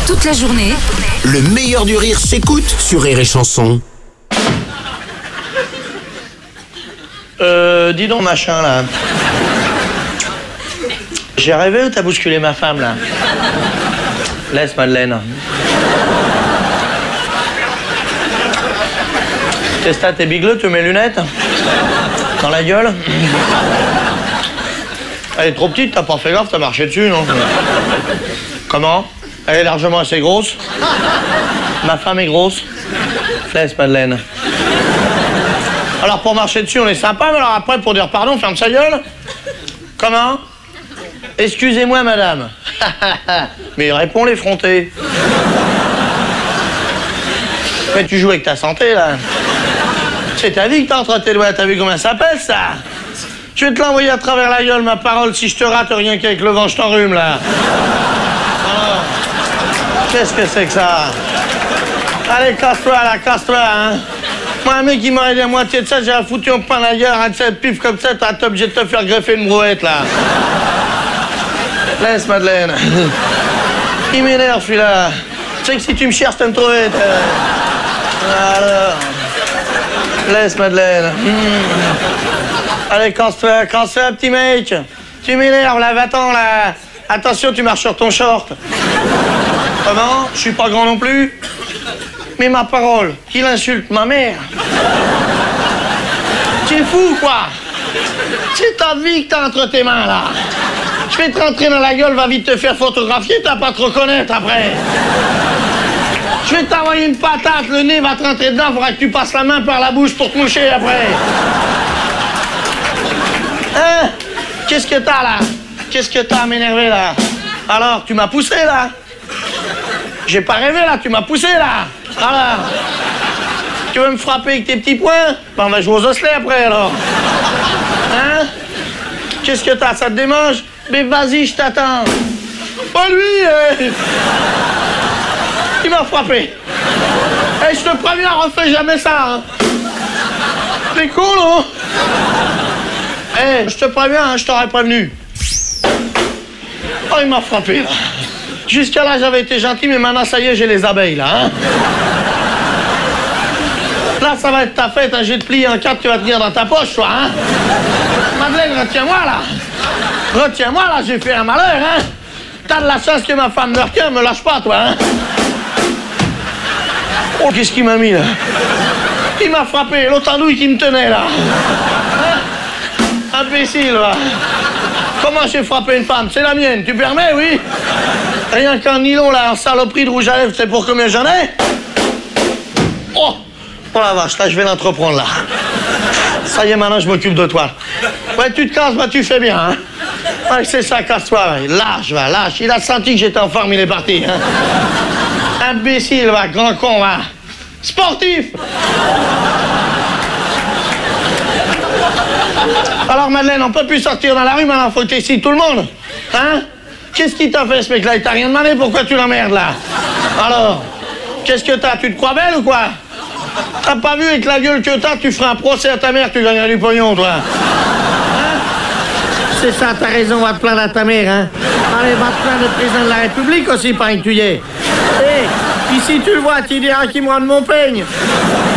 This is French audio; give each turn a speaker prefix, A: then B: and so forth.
A: Toute la journée,
B: Le meilleur du rire s'écoute sur Rire et Chanson.
C: Dis donc, machin, là. J'ai rêvé ou t'as bousculé ma femme, là? Laisse, Madeleine. Qu'est-ce que t'as, t'es bigleux, tu mets mes lunettes? Dans la gueule? Elle est trop petite, t'as pas fait gaffe, t'as marché dessus, non? Comment? Elle est largement assez grosse. Ma femme est grosse. Laisse, Madeleine. Alors, pour marcher dessus, on est sympa, mais alors après, pour dire pardon, ferme sa gueule. Comment? Excusez-moi, madame. Mais réponds l'effronté. Mais tu joues avec ta santé, là. C'est ta vie que t'as entre tes doigts. T'as vu comment ça pèse, ça? Je vais te l'envoyer à travers la gueule, ma parole. Si je te rate, rien qu'avec le vent, je t'enrhume, là. Alors, qu'est-ce que c'est que ça? Allez, casse-toi, là, casse-toi, hein. Moi, un mec qui m'aurait dit à moitié de ça, j'ai foutu un pain la gueule, un de ces pif comme ça, t'as obligé de te faire greffer une brouette, là. Laisse, Madeleine. Il m'énerve, celui-là. Tu sais que si tu me cherches, tu me trouver. Alors. Laisse, Madeleine. Allez, casse-toi, petit mec. Tu m'énerves, là, va-t'en, là. Attention, tu marches sur ton short. Comment? Je suis pas grand non plus. Mais ma parole, qu'il insulte ma mère. Tu es fou, quoi. C'est ta vie que t'as entre tes mains, là. Je vais te rentrer dans la gueule, va vite te faire photographier, t'as pas à te reconnaître après. Je vais t'envoyer une patate, le nez va te rentrer dedans, faudra que tu passes la main par la bouche pour te moucher après. Hein? Qu'est-ce que t'as, là? Qu'est-ce que t'as à m'énerver, là? Alors, tu m'as poussé, là? J'ai pas rêvé, là, tu m'as poussé, là. Alors, tu veux me frapper avec tes petits poings? Ben, on va jouer aux osselets après, alors. Hein? Qu'est-ce que t'as? Ça te démange? Mais vas-y, je t'attends. Pas lui, il m'a frappé. Eh, je te préviens, refais jamais ça, hein. T'es con, non? Eh, je te préviens, hein, je t'aurais prévenu. Oh, il m'a frappé, là. Jusqu'à là, j'avais été gentil, mais maintenant, ça y est, j'ai les abeilles, là, hein. Là, ça va être ta fête, hein. Je vais te plier en quatre, tu vas tenir dans ta poche, toi, hein. Madeleine, retiens-moi, là. Retiens-moi, là, j'ai fait un malheur, hein. T'as de la chance que ma femme me retient, me lâche pas, toi, hein. Oh, qu'est-ce qu'il m'a mis, là? Il m'a frappé, l'autre andouille qui me tenait, là. Hein? Imbécile, va. Comment j'ai frappé une femme? C'est la mienne, tu permets, oui? Rien qu'un nylon, là, en saloperie de rouge à lèvres, c'est pour combien j'en ai? Oh! Oh la vache, là, je vais l'entreprendre, là. Ça y est, maintenant, je m'occupe de toi. Ouais, tu te casses, bah, tu fais bien, hein. Ouais, c'est ça, casse-toi, ouais. Lâche, va, lâche. Il a senti que j'étais en forme, il est parti, hein. Imbécile, va, grand con, va. Sportif! Alors, Madeleine, on peut plus sortir dans la rue, maintenant, faut que t'excites tout le monde. Hein? Qu'est-ce qui t'a fait, ce mec-là? Il t'a rien demandé, pourquoi tu l'emmerdes, là? Alors, qu'est-ce que t'as? Tu te crois belle ou quoi? T'as pas vu avec la gueule que t'as, tu feras un procès à ta mère, tu gagneras du pognon, toi. Hein? C'est ça, t'as raison, va te plaindre à ta mère, hein? Allez, va te plaindre au président de la République aussi, pareil que tu y es. Hé, ici tu le vois, tu diras qu'il me rende mon peigne.